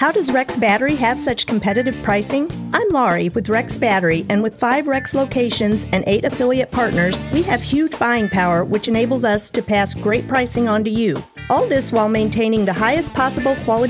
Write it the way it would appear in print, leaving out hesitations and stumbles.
How does Rex Battery have such competitive pricing? I'm Laurie with Rex Battery, and with 5 Rex locations and 8 affiliate partners, we have huge buying power, which enables us to pass great pricing on to you. All this while maintaining the highest possible quality